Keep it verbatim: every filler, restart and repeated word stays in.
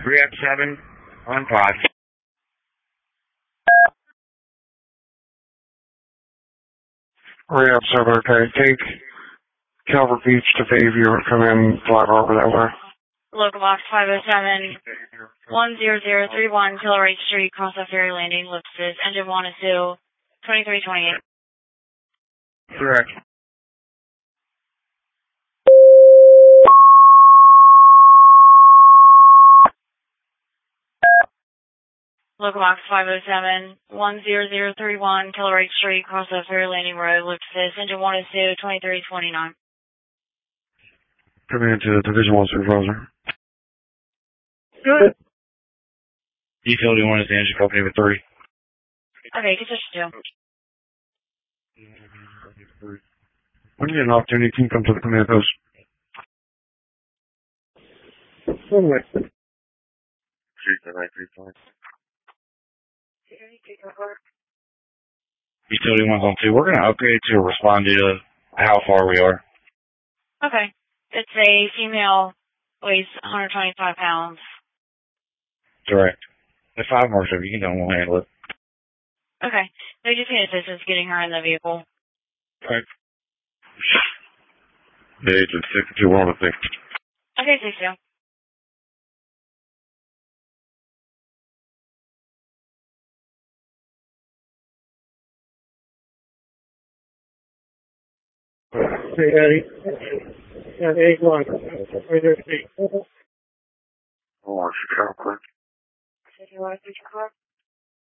Rehab seven on five. Rehab seven, okay. Take Calvert Beach to Bayview or come in Flat Harbor that way. Local box five oh seven, one zero zero three one, Killer Right Street, Crossroad Ferry Landing, Lipsis, engine one is two, twenty-three twenty-eight. Correct. Local box five oh seven, one zero zero three one, Killer Right Street, Crossroad Ferry Landing Road, Lipsis, engine one is two, twenty-three twenty-nine. Come in to Division one Supervisor. Good. Utility one is the engine company with three. Okay, get this two. When you get an opportunity, you can come to the command post. Utility one's on two. We're going to upgrade to respond to how far we are. Okay. It's a female, weighs one hundred twenty-five pounds. Direct. The five more, so if you can tell them, we'll handle it. Okay. They just need assistance getting her in the vehicle. Okay. The agent six two one, I think. Okay, six two. Hey, Eddie. Yeah, eight one. Right there, eight. Oh, Chicago. So do you want to switch your car?